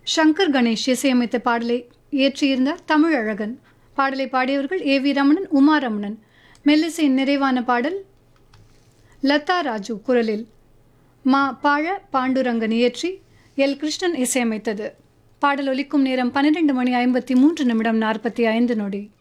சங்கர் கணேஷ் இசையமைத்த பாடலை இயற்றியிருந்தார் தமிழழகன். பாடலை பாடியவர்கள் A.V. ரமணன், உமா ரமணன். மெல்லிசையின் நிறைவான பாடல் லதா ராஜு குரலில். பாழ பாண்டுரங்கன் இயற்றி எல். கிருஷ்ணன் இசையமைத்தது. பாடல் ஒலிக்கும் நேரம் 12 மணி 53 நிமிடம் 45 நொடி.